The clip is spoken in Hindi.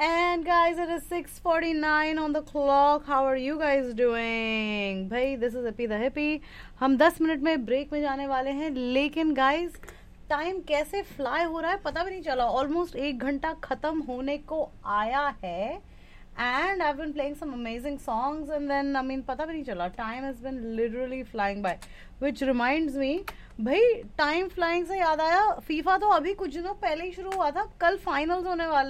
And guys, it is 6:49 on the clock. How are you guys doing? भाई this is Hippie the Hippie. हम 10 मिनट में ब्रेक में जाने वाले हैं, लेकिन guys टाइम कैसे फ्लाई हो रहा है पता भी नहीं चला. ऑलमोस्ट 1 घंटा खत्म होने को आया है. And I've been playing some amazing songs, and then पता भी नहीं चला. Time has been literally flying by, which reminds me, भाई टाइम फ्लाइंग से याद आया, फीफा तो अभी कुछ दिनों पहले ही शुरू हुआ था. कल फाइनल्स होने वाले